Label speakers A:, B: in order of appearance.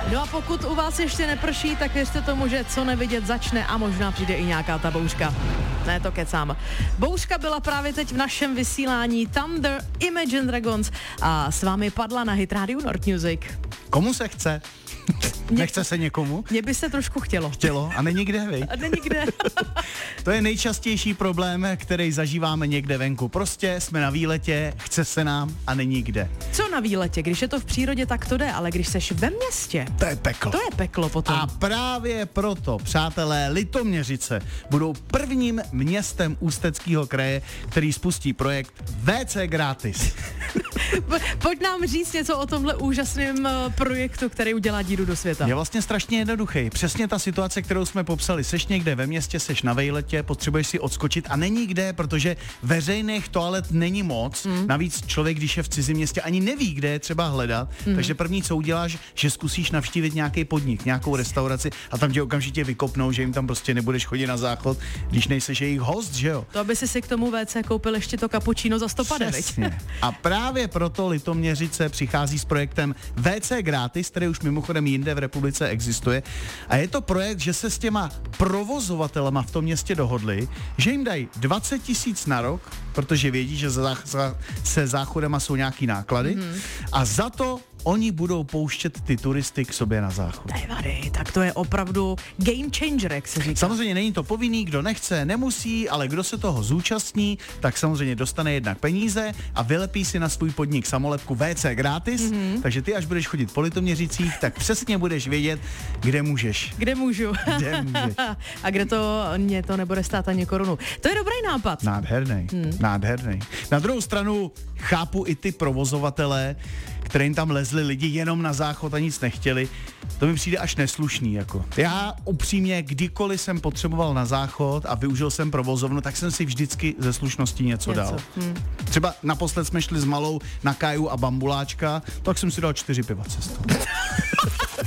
A: No a pokud u vás ještě neprší, tak věřte tomu, že co nevidět začne a možná přijde i nějaká ta bouřka. Ne, to kecám. Bouřka byla právě teď v našem vysílání Thunder, Imagine Dragons a s vámi padla na Hit Radio North Music.
B: Komu se chce? Nechce se někomu?
A: Mně by se trošku chtělo.
B: Chtělo a není kde, vej?
A: A není kde.
B: To je nejčastější problém, který zažíváme někde venku. Prostě jsme na výletě, chce se nám a není kde.
A: Co na výletě? Když je to v přírodě, tak to jde, ale když seš ve městě,
B: To je peklo.
A: to je peklo potom.
B: A právě proto, přátelé, Litoměřice budou prvním městem Ústeckého kraje, který spustí projekt WC gratis.
A: Pojď nám říct něco o tomhle úžasném projektu, který udělá díru do světa.
B: Je vlastně strašně jednoduchý. Přesně ta situace, kterou jsme popsali. Seš někde ve městě, seš na vejletě, potřebuješ si odskočit a není kde, protože veřejných toalet není moc. Navíc člověk, když je v cizím městě, ani neví, kde je třeba hledat. Takže první, co uděláš, že zkusíš navštívit nějaký podnik, nějakou restauraci a tam tě okamžitě vykopnou, že jim tam prostě nebudeš chodit na záchod, když nejseš jejich host, že jo?
A: To aby si k tomu WC koupil ještě to cappuccino za 100 pade, viď?
B: A právě proto Litoměřice přichází s projektem WC gratis, který už mimochodem jinde v republice existuje. A je to projekt, že se s těma provozovatelema v tom městě dohodli, že jim dají 20 000 na rok, protože vědí, že se záchodama jsou nějaký náklady a za to oni budou pouštět ty turisty k sobě na záchod.
A: Nevady, tak to je opravdu game changer, jak se říká.
B: Samozřejmě není to povinný, kdo nechce, nemusí, ale kdo se toho zúčastní, tak samozřejmě dostane jednak peníze a vylepí si na svůj podnik samolepku WC gratis, takže ty až budeš chodit po Litoměřicích, tak přesně budeš vědět, kde můžeš.
A: Kde můžu?
B: Kde můžeš.
A: A kde mě to nebude stát ani korunu. To je dobrý nápad.
B: Nádherný. Na druhou stranu chápu i ty provozovatele, kterým tam lezli lidi jenom na záchod a nic nechtěli. To mi přijde až neslušný. Jako. Já upřímně, kdykoliv jsem potřeboval na záchod a využil jsem provozovnu, tak jsem si vždycky ze slušnosti něco dal. Třeba naposled jsme šli s malou na Kaju a Bambuláčka, tak jsem si dal 4 piva cestou.